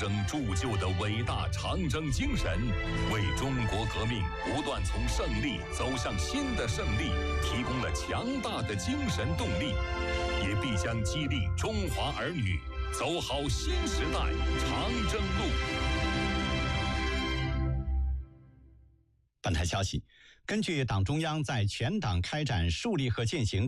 生铸就的伟大长征精神，为中国革命不断从胜利走向新的胜利提供了强大的精神动力，也必将激励中华儿女走好新时代长征路。 本台消息，根据党中央在全党开展树立和践行